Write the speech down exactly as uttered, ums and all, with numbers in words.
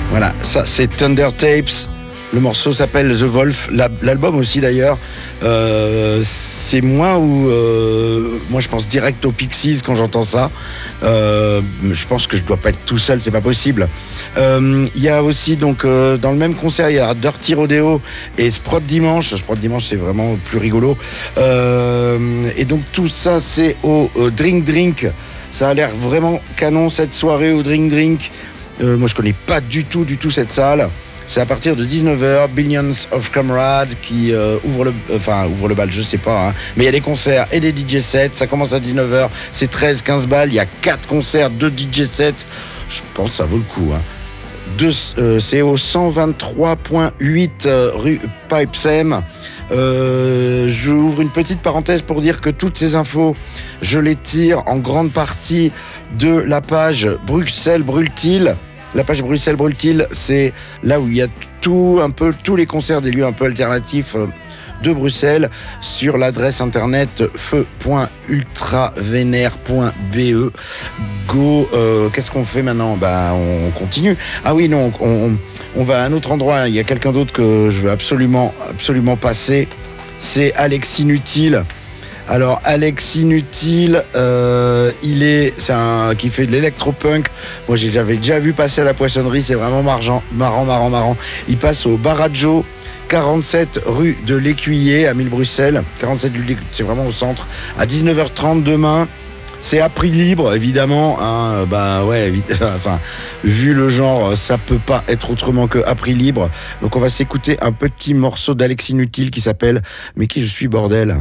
Voilà, ça c'est Thunder Tapes. Le morceau s'appelle The Wolf, l'album aussi d'ailleurs. Euh, c'est moi où euh, moi je pense direct aux Pixies quand j'entends ça. Euh, je pense que je dois pas être tout seul, c'est pas possible. Il euh, y a aussi donc euh, dans le même concert il y a Dirty Rodeo et Sprott Dimanche. Sprott Dimanche c'est vraiment plus rigolo. Euh, et donc tout ça c'est au euh, Drink Drink. Ça a l'air vraiment canon cette soirée au Drink Drink. Euh, moi je connais pas du tout du tout cette salle. C'est à partir de dix-neuf heures, Billions of Comrades qui euh, ouvre le, enfin ouvre le bal, je sais pas, hein. Mais il y a des concerts et des D J sets. Ça commence à dix-neuf heures, c'est treize quinze balles. Il y a quatre concerts, deux D J sets. Je pense que ça vaut le coup. Hein. Deux, euh, c'est au cent vingt-trois huit euh, rue Pipesem. Euh, j'ouvre une petite parenthèse pour dire que toutes ces infos, je les tire en grande partie de la page Bruxelles Brûle-t-il. La page Bruxelles Brûle-t-il, c'est là où il y a tout, un peu, tous les concerts des lieux un peu alternatifs de Bruxelles sur l'adresse internet feu point ultravénère point b e. Go, euh, qu'est-ce qu'on fait maintenant? Bah, on continue. Ah oui, non, on, on va à un autre endroit. Il y a quelqu'un d'autre que je veux absolument, absolument passer. C'est Alex Inutile. Alors Alex Inutile, euh, il est, c'est un qui fait de l'électropunk. Moi j'avais déjà vu passer à la Poissonnerie, c'est vraiment marrant, marrant, marrant, marrant. Il passe au Barajo, quarante-sept rue de l'Écuyer à Mille-Bruxelles. quarante-sept rue de l'Écuyer, c'est vraiment au centre. À dix-neuf heures trente demain. C'est à prix libre, évidemment. Hein, bah ouais, enfin, vu le genre, ça peut pas être autrement que à prix libre. Donc on va s'écouter un petit morceau d'Alex Inutile qui s'appelle « Mais qui je suis bordel ».